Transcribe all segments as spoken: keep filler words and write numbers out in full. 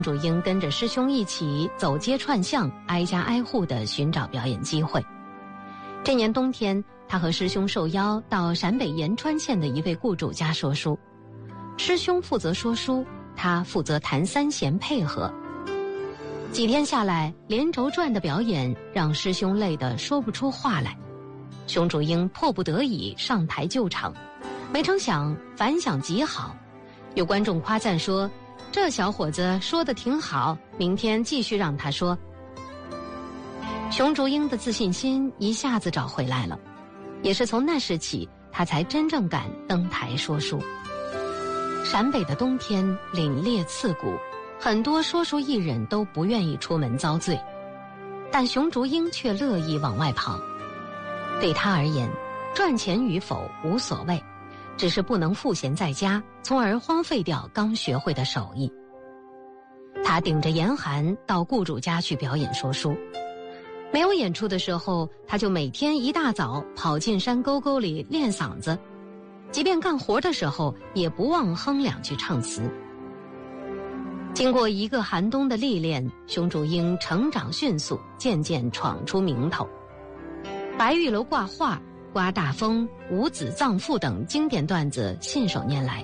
主英跟着师兄一起走街串巷，挨家挨户地寻找表演机会。这年冬天，他和师兄受邀到陕北延川县的一位雇主家说书，师兄负责说书，他负责弹三弦配合。几天下来，连轴转的表演让师兄累得说不出话来。熊竹英迫不得已上台救场，没成想反响极好，有观众夸赞说，这小伙子说得挺好，明天继续让他说。熊竹英的自信心一下子找回来了，也是从那时起，他才真正敢登台说书。陕北的冬天凛冽刺骨，很多说书艺人都不愿意出门遭罪，但熊竹英却乐意往外跑。对他而言，赚钱与否无所谓，只是不能赋闲在家，从而荒废掉刚学会的手艺。他顶着严寒到雇主家去表演说书，没有演出的时候，他就每天一大早跑进山沟沟里练嗓子，即便干活的时候也不忘哼两句唱词。经过一个寒冬的历练，熊竹英成长迅速，渐渐闯出名头。白玉楼挂画、刮大风、五子葬父等经典段子信手拈来。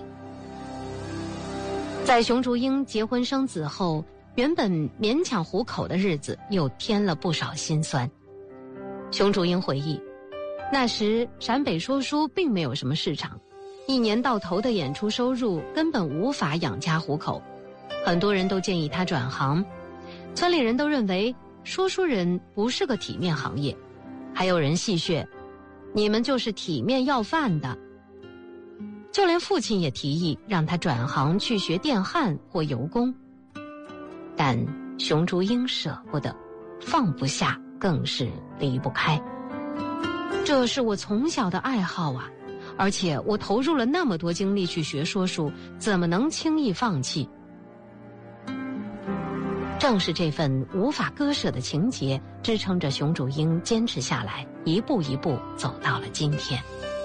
在熊竹英结婚生子后，原本勉强糊口的日子又添了不少辛酸。熊竹英回忆，那时陕北说书并没有什么市场，一年到头的演出收入根本无法养家糊口，很多人都建议他转行。村里人都认为说书人不是个体面行业，还有人戏谑，你们就是体面要饭的。就连父亲也提议让他转行去学电焊或油工，但熊竹英舍不得，放不下，更是离不开。这是我从小的爱好啊，而且我投入了那么多精力去学说书，怎么能轻易放弃？正是这份无法割舍的情结，支撑着熊竹英坚持下来，一步一步走到了今天。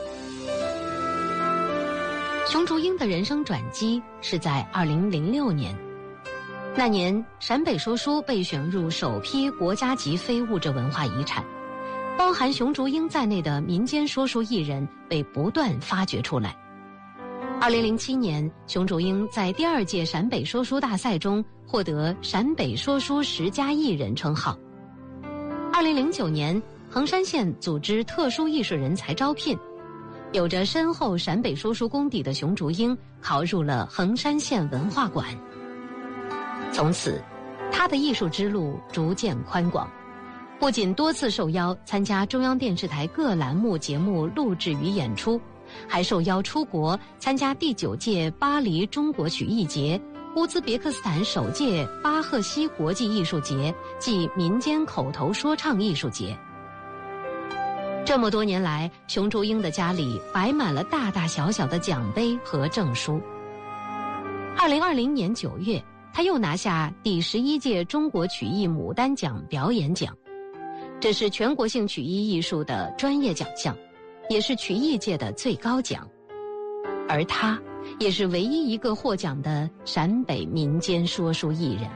熊竹英的人生转机是在二零零六年，那年陕北说书被选入首批国家级非物质文化遗产，包含熊竹英在内的民间说书艺人被不断发掘出来。二零零七年，熊竹英在第二届陕北说书大赛中获得陕北说书十佳艺人称号。二零零九年，衡山县组织特殊艺术人才招聘，有着深厚陕北说书功底的熊竹英考入了衡山县文化馆。从此，他的艺术之路逐渐宽广，不仅多次受邀参加中央电视台各栏目节目录制与演出，还受邀出国参加第九届巴黎中国曲艺节、乌兹别克斯坦首届巴赫西国际艺术节暨民间口头说唱艺术节。这么多年来，熊竹英的家里摆满了大大小小的奖杯和证书。二零二零年九月，他又拿下第十一届中国曲艺牡丹奖表演奖，这是全国性曲艺艺术的专业奖项，也是曲艺界的最高奖。而他也是唯一一个获奖的陕北民间说书艺人。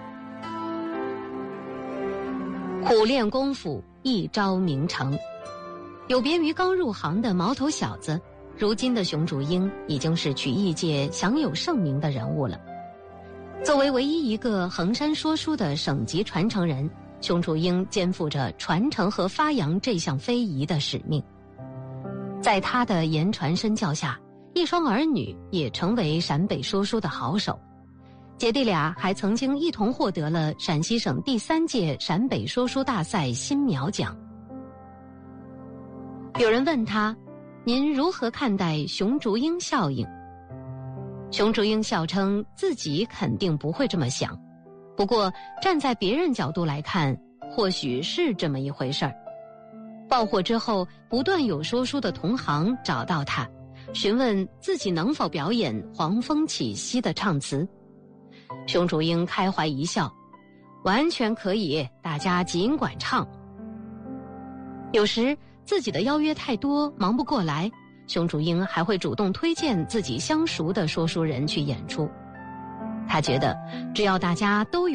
苦练功夫，一朝名成。有别于刚入行的毛头小子，如今的熊竹英已经是曲艺界享有盛名的人物了。作为唯一一个衡山说书的省级传承人，熊竹英肩负着传承和发扬这项非遗的使命。在他的言传身教下，一双儿女也成为陕北说书的好手，姐弟俩还曾经一同获得了陕西省第三届陕北说书大赛新苗奖。有人问他，您如何看待熊竹英效应？熊竹英笑称自己肯定不会这么想，不过站在别人角度来看，或许是这么一回事儿。爆火之后，不断有说书的同行找到他，询问自己能否表演黄风起兮的唱词。熊竹英开怀一笑，完全可以，大家尽管唱。有时自己的邀约太多，忙不过来，熊竹英还会主动推荐自己相熟的说书人去演出。 他觉得，只要大家都有